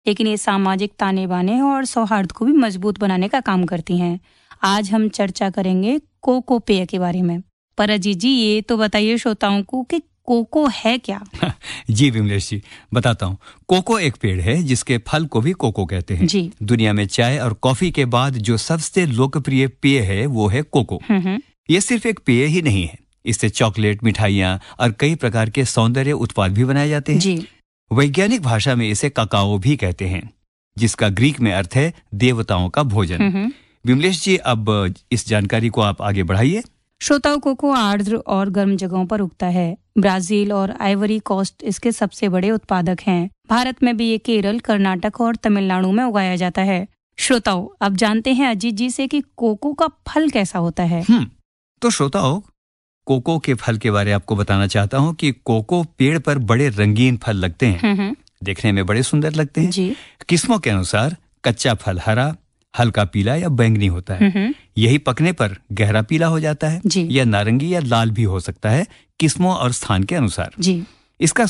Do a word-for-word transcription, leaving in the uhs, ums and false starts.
लेकिन ये सामाजिक ताने बाने और सौहार्द को भी मजबूत बनाने का काम करती हैं। आज हम चर्चा करेंगे कोको पेय के बारे में। पर अजीत जी, ये तो बताइए श्रोताओं को कि कोको है क्या? जी विमलेश जी, बताता हूँ। कोको एक पेड़ है जिसके फल को भी कोको कहते हैं। जी। दुनिया में चाय और कॉफी के बाद जो सबसे लोकप्रिय पेय है वो है कोको। ये सिर्फ एक पेय ही नहीं है, इससे चॉकलेट, मिठाइयाँ और कई प्रकार के सौंदर्य उत्पाद भी बनाए जाते हैं। जी। वैज्ञानिक भाषा में इसे काकाओ भी कहते हैं, जिसका ग्रीक में अर्थ है देवताओं का भोजन। विमलेश जी, अब इस जानकारी को आप आगे बढ़ाइए। श्रोताओं, कोको आर्द्र और गर्म जगहों पर उगता है। ब्राजील और आइवरी कोस्ट इसके सबसे बड़े उत्पादक हैं। भारत में भी ये केरल, कर्नाटक और तमिलनाडु में उगाया जाता है। श्रोताओं, अब जानते हैं अजीत जी से कि कोको का फल कैसा होता है। हम्म तो श्रोताओं, कोको के फल के बारे में आपको बताना चाहता हूँ कि कोको पेड़ पर बड़े रंगीन फल लगते हैं। देखने में बड़े सुंदर लगते हैं। जी। किस्मों के अनुसार कच्चा फल हरा, हल्का पीला या बैंगनी होता है। यही पकने पर गहरा पीला हो जाता है, या नारंगी या लाल भी हो सकता है, किस्मों और स्थान के अनुसार। जी। इसका